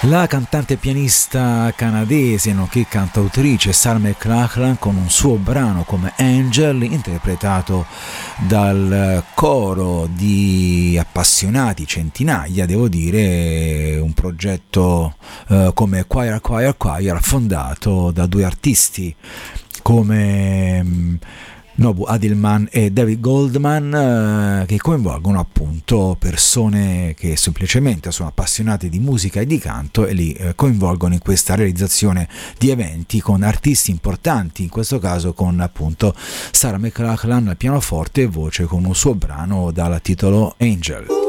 La cantante e pianista canadese, nonché cantautrice Sarah McLachlan, con un suo brano come Angel, interpretato dal coro di appassionati, centinaia, devo dire, un progetto come Choir, fondato da due artisti come Nobu Adilman e David Goldman, che coinvolgono appunto persone che semplicemente sono appassionate di musica e di canto e li coinvolgono in questa realizzazione di eventi con artisti importanti, in questo caso con appunto Sarah McLachlan al pianoforte e voce con un suo brano dal titolo Angel.